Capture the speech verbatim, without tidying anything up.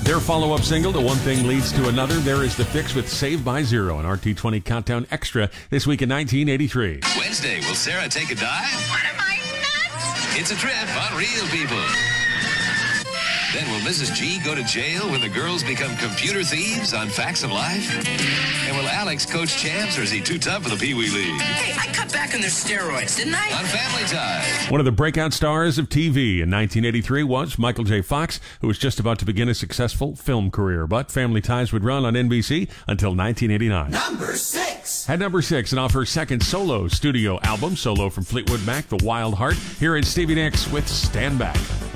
Their follow-up single to One Thing Leads to Another, there is The Fix with Saved by Zero, an R T twenty Countdown Extra this week in nineteen eighty-three. Wednesday, will Sarah take a dive? What am I, nuts? It's a trip on Real People. Then will Missus G go to jail when the girls become computer thieves on Facts of Life? And will Alex coach champs, or is he too tough for the Pee Wee League? Hey, I cut back on their steroids, didn't I? On Family Ties. One of the breakout stars of T V in nineteen eighty-three was Michael J. Fox, who was just about to begin a successful film career. But Family Ties would run on N B C until nineteen eighty-nine. Number six. At number six, and off her second solo studio album, solo from Fleetwood Mac, The Wild Heart, here is Stevie Nicks with Stand Back.